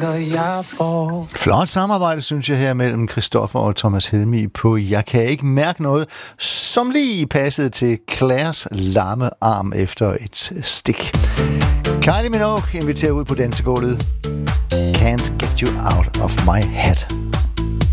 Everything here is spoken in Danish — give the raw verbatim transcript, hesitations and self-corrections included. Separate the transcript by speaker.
Speaker 1: så jeg får.
Speaker 2: Flot samarbejde, synes jeg, her mellem Christoffer og Thomas Helmig på Jeg kan ikke mærke noget, som lige passede til Claires lamme arm efter et stik. Kylie Minogue inviterer ud på dansegulvet. Can't get you out of my head.